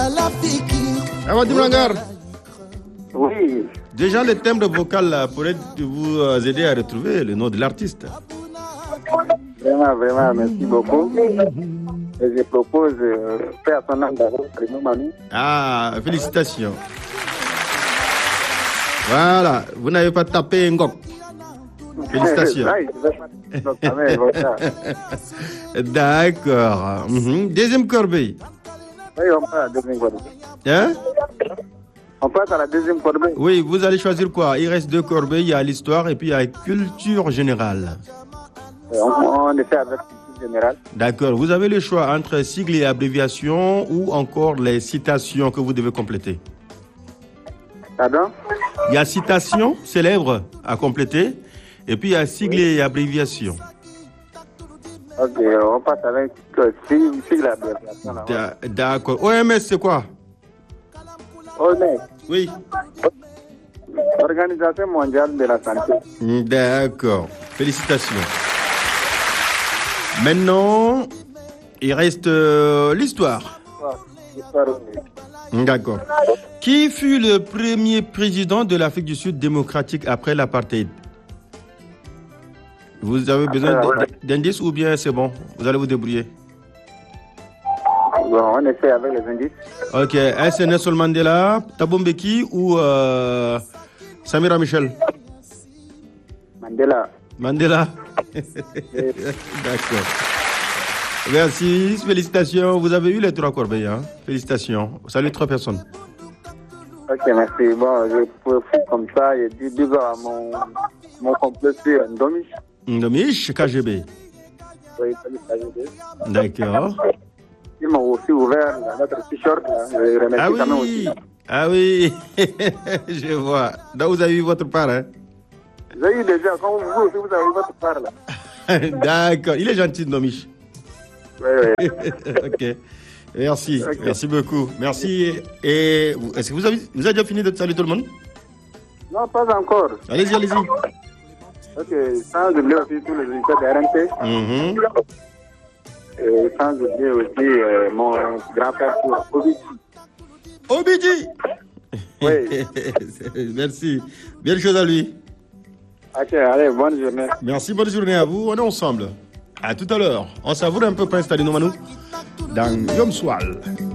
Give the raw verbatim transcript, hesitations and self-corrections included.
Amadi Mlangar. Oui. Déjà, le timbre vocal pourrait vous aider à retrouver le nom de l'artiste. Vraiment, vraiment, merci beaucoup. Et je propose euh, faire son nom d'abord, prénom Manu. Ah, félicitations. Voilà, vous n'avez pas tapé Ngok. Félicitations. D'accord. Mm-hmm. Deuxième corbeille. Oui, on passe à la deuxième corbeille. Hein? On passe à la deuxième corbeille. Oui, vous allez choisir quoi? Il reste deux corbeilles, il y a l'histoire et puis il y a culture générale. On, on essaie avec culture générale. D'accord. Vous avez le choix entre sigles et abréviations ou encore les citations que vous devez compléter. Pardon? Il y a citations célèbres à compléter et puis il y a sigles oui. et abréviations. Ok, on passe avec euh, sigles et abréviations. D'accord. O M S, c'est quoi? O M S? Oui. Organisation mondiale de la santé. D'accord. Félicitations. Maintenant, il reste euh, l'histoire. L'histoire, oui. D'accord. Qui fut le premier président de l'Afrique du Sud démocratique après l'apartheid? Vous avez besoin d'indices ou bien c'est bon? Vous allez vous débrouiller? Bon, on essaie avec les indices. Ok. Est-ce Nelson Mandela, Thabo Mbeki ou euh, Samira Michel? Mandela. Mandela. D'accord. Merci. Félicitations. Vous avez eu les trois corbeilles. Hein? Félicitations. Salut trois personnes. Ok, merci. Bon, je peux faire comme ça et dire big à mon, mon complice Ndomish. Ndomish, K G B. Oui, salut K G B. D'accord. Ils m'ont aussi ouvert notre t-shirt. Je remercie ah oui. quand même aussi. Ah oui, je vois. Donc vous avez eu votre part, hein? J'ai eu déjà, comme vous aussi, vous avez eu votre part là. D'accord. Il est gentil, Ndomish. Oui, oui. Ok. Merci, okay. Merci beaucoup. Merci. Et est-ce que vous avez, vous avez déjà fini de saluer tout le monde? Non, pas encore. Allez-y, allez-y. Ok, sans oublier aussi tous les auditeurs de R M T. Mm-hmm. Et sans oublier aussi euh, mon grand frère Obidi. Obidi. Oui. Merci. Belle chose à lui. Ok, allez, bonne journée. Merci, bonne journée à vous. On est ensemble. À tout à l'heure. On savoure un peu Prince Tali Nomano dans Yom Swal.